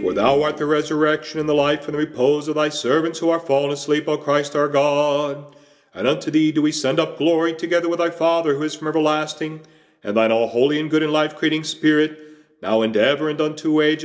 For thou art the resurrection and the life and the repose of thy servants who are fallen asleep, O Christ our God. And unto thee do we send up glory, together with thy Father, who is from everlasting, and thine all holy and good and life-creating Spirit, now and ever and unto ages